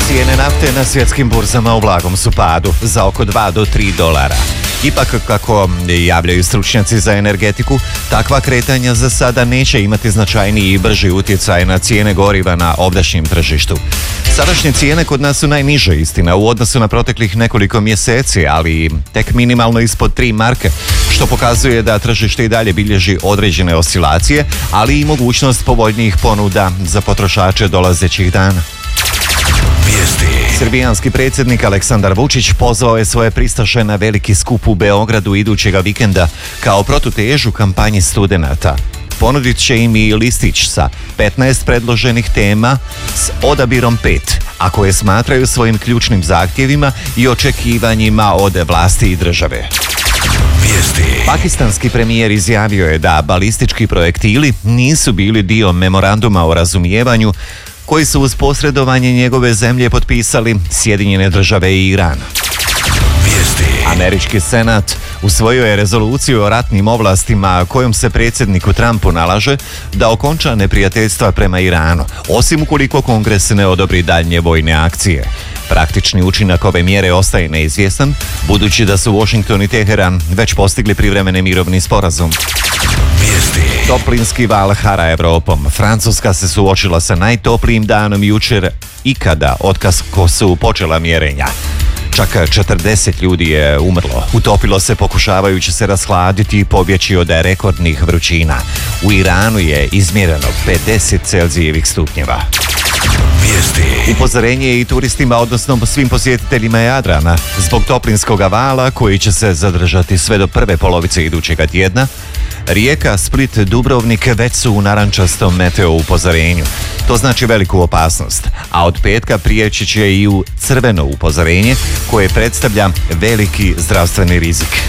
Cijene nafte na svjetskim burzama u blagom su padu za oko 2 do 3 dolara. Ipak, kako javljaju stručnjaci za energetiku, takva kretanja za sada neće imati značajniji i brži utjecaj na cijene goriva na ovdašnjem tržištu. Sadašnje cijene kod nas su najniže, istina, u odnosu na proteklih nekoliko mjeseci, ali tek minimalno ispod 3 marke, što pokazuje da tržište i dalje bilježi određene oscilacije, ali i mogućnost povoljnijih ponuda za potrošače dolazećih dana. Srbijanski predsjednik Aleksandar Vučić pozvao je svoje pristaše na veliki skup u Beogradu idućega vikenda kao protutežu kampanji studenata. Ponudit će im i listić sa 15 predloženih tema s odabirom 5, a koje smatraju svojim ključnim zahtjevima i očekivanjima od vlasti i države. Pakistanski premijer izjavio je da balistički projektili nisu bili dio memoranduma o razumijevanju koji su uz posredovanje njegove zemlje potpisali Sjedinjene države i Iran. Američki senat usvojio je rezoluciju o ratnim ovlastima kojom se predsjedniku Trumpu nalaže da okonča neprijateljstva prema Iranu, osim ukoliko Kongres ne odobri daljnje vojne akcije. Praktični učinak ove mjere ostaje neizvjestan, budući da su Washington i Teheran već postigli privremeni mirovni sporazum. Toplinski val hara Evropom. Francuska se suočila sa najtoplijim danom jučer ikada otkako su počela mjerenja. Čak 40 ljudi je umrlo. Utopilo se pokušavajući se rashladiti i pobjeći od rekordnih vrućina. U Iranu je izmjereno 50 Celzijevih stupnjeva. Upozorenje je i turistima, odnosno svim posjetiteljima Jadrana, zbog toplinskog vala koji će se zadržati sve do prve polovice idućega tjedna. Rijeka, Split, Dubrovnik već su u narančastom meteo upozorenju. To znači veliku opasnost, a od petka prijeći će i u crveno upozorenje koje predstavlja veliki zdravstveni rizik.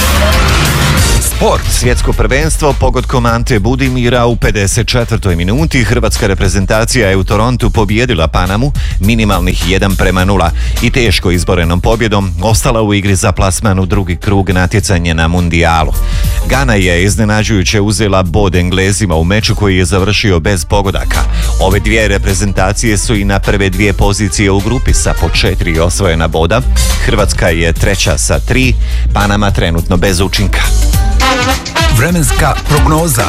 Sport. Svjetsko prvenstvo pogodkom Ante Budimira u 54. minuti hrvatska reprezentacija je u Torontu pobijedila Panamu minimalnih 1:0 i teško izborenom pobjedom ostala u igri za plasman u drugi krug natjecanja na mundijalu. Gana je iznenađujuće uzela bod Englezima u meču koji je završio bez pogodaka. Ove dvije reprezentacije su i na prve dvije pozicije u grupi sa po 4 osvojena boda. Hrvatska je treća sa 3, Panama trenutno bez učinka. Vremenska prognoza.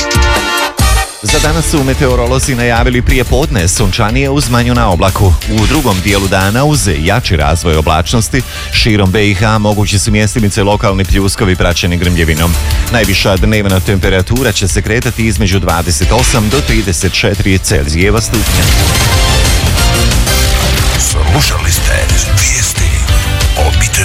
Za danas su meteorolozi najavili prije podne sunčanije uz manju na oblaku. U drugom dijelu dana uz jači razvoj oblačnosti širom BiH mogući su mjestimice lokalni pljuskovi praćeni grmljevinom. Najviša dnevna temperatura će se kretati između 28 do 34 Celzijeva stupnja.